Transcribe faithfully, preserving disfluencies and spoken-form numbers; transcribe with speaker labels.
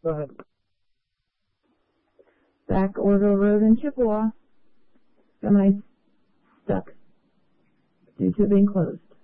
Speaker 1: Go ahead.
Speaker 2: Back Orville Road in Chippewa. Semi stuck due to being closed.